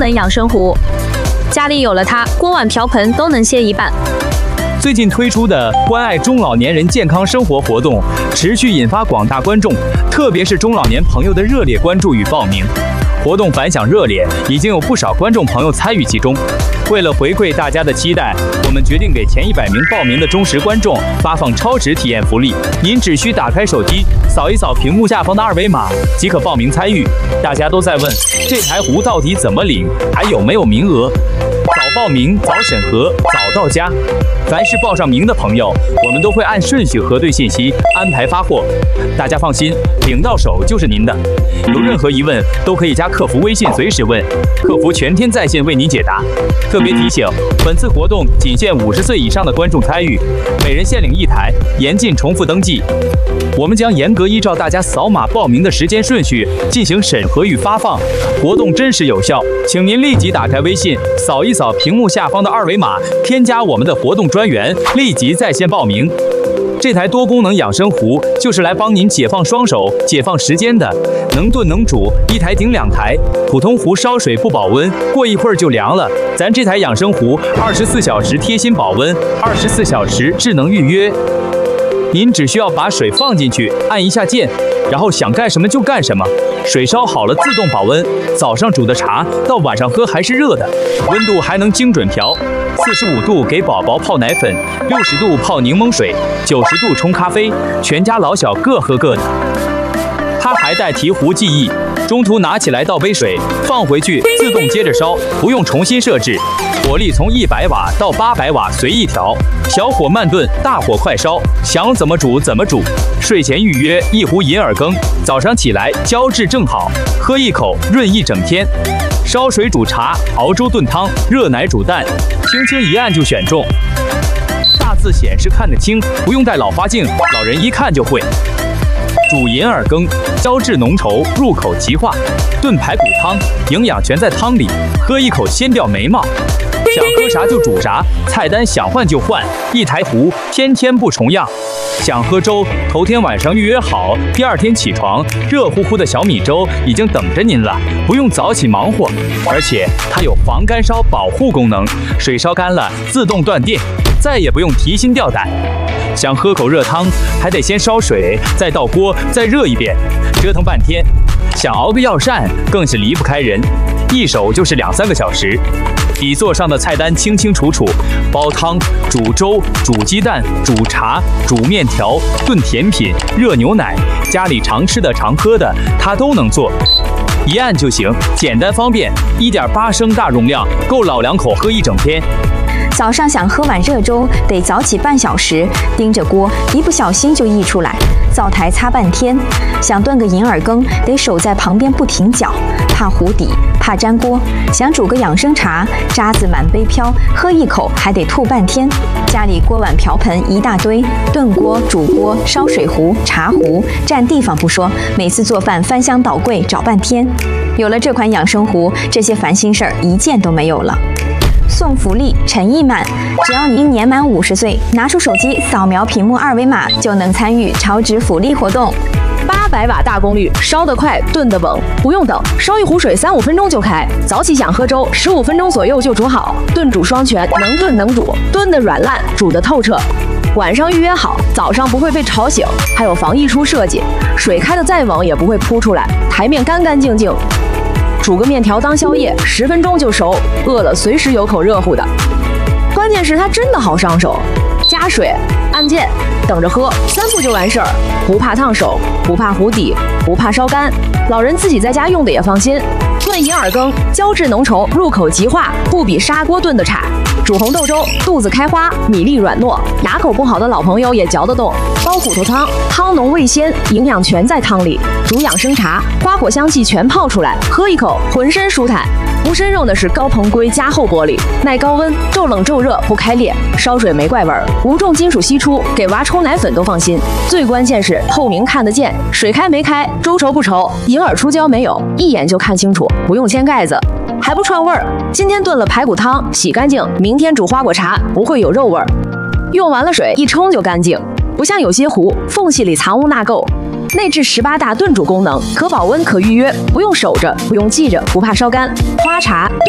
能养生壶，家里有了它，锅碗瓢盆都能歇一半。 最近推出的关爱中老年人健康生活活动，持续引发广大观众，特别是中老年朋友的热烈关注与报名。活动反响热烈，已经有不少观众朋友参与其中。为了回馈大家的期待，我们决定给前100名报名的忠实观众发放超值体验福利。您只需打开手机，扫一扫屏幕下方的2维码，即可报名参与。大家都在问，这台壶到底怎么领，还有没有名额？早报名，早审核，早到家。凡是报上名的朋友，我们都会按顺序核对信息，安排发货。大家放心，领到手就是您的。有任何疑问，都可以加客服微信随时问，客服全天在线为您解答。特别提醒，本次活动仅限50岁以上的观众参与，每人限领1台，严禁重复登记。我们将严格依照大家扫码报名的时间顺序进行审核与发放，活动真实有效，请您立即打开微信，扫一扫屏幕下方的2维码，添加我们的活动专员，立即在线报名。这台多功能养生壶就是来帮您解放双手、解放时间的，能炖能煮，1台顶2台。普通壶烧水不保温，过一会儿就凉了。咱这台养生壶24小时贴心保温，24小时智能预约。您只需要把水放进去，按一下键，然后想干什么就干什么。水烧好了自动保温，早上煮的茶到晚上喝还是热的，温度还能精准调。45度给宝宝泡奶粉，60度泡柠檬水，90度冲咖啡，全家老小各喝各的。它还带提壶记忆，中途拿起来倒杯水，放回去自动接着烧，不用重新设置。火力从100瓦到800瓦随意调，小火慢炖，大火快烧，想怎么煮怎么煮。睡前预约1壶银耳羹，早上起来胶质正好，喝一口润一整天。烧水煮茶，熬粥炖汤，热奶煮蛋，轻轻一按就选中。大字显示看得清，不用戴老花镜，老人一看就会。煮银耳羹，胶质浓稠，入口即化；炖排骨汤，营养全在汤里，喝一口先掉眉毛。想喝啥就煮啥，菜单想换就换，一台壶，天天不重样。想喝粥，头天晚上预约好，第2天起床，热乎乎的小米粥已经等着您了，不用早起忙活。而且它有防干烧保护功能，水烧干了自动断电，再也不用提心吊胆。想喝口热汤，还得先烧水，再倒锅，再热一遍，折腾半天。想熬个药膳，更是离不开人，一手就是2-3个小时。底座上的菜单清清楚楚，煲汤、煮粥、煮鸡蛋、煮茶、煮面条、炖甜品、热牛奶，家里常吃的常喝的，它都能做。一按就行，简单方便，1.8升大容量，够老两口喝一整天。 早上想喝碗热粥，得早起半小时，盯着锅，一不小心就溢出来，灶台擦半天。想炖个银耳羹，得守在旁边不停搅，怕糊底，怕粘锅。想煮个养生茶，渣子满杯飘，喝一口还得吐半天。家里锅碗瓢盆一大堆，炖锅、煮锅、烧水壶、茶壶，占地方不说，每次做饭翻箱倒柜找半天。有了这款养生壶，这些烦心事儿一件都没有了。送福利，诚意满！只要您年满50岁，拿出手机扫描屏幕2维码，就能参与超值福利活动。 800瓦大功率，烧得快，炖得稳，不用等，烧一壶水3-5分钟就开。早起想喝粥，15分钟左右就煮好，炖煮双全，能炖能煮，炖得软烂，煮得透彻。晚上预约好，早上不会被吵醒，还有防溢出设计，水开得再猛也不会扑出来，台面干干净净。煮个面条当宵夜，10分钟就熟，饿了随时有口热乎的。关键是它真的好上手，加水，按键，等着喝，3步就完事儿，不怕烫手，不怕糊底，不怕烧干，老人自己在家用的也放心。炖银耳羹，胶质浓稠，入口即化，不比砂锅炖的差。煮红豆粥，肚子开花，米粒软糯，牙口不好的老朋友也嚼得动。煲骨头汤，汤浓味鲜，营养全在汤里。煮养生茶，花果香气全泡出来，喝一口浑身舒坦。无参用的是高硼硅加厚玻璃，耐高温，骤冷骤热不开裂，烧水没怪味儿，无重金属析出，给娃冲奶粉都放心。最关键是透明看得见，水开没开，粥稠不稠，银耳出胶没有，一眼就看清楚，不用掀盖子。还不串味儿，今天炖了排骨汤，洗干净，明天煮花果茶，不会有肉味儿。用完了水一冲就干净，不像有些壶缝隙里藏污纳垢。内置18大炖煮功能，可保温可预约，不用守着，不用记着，不怕烧干。花茶、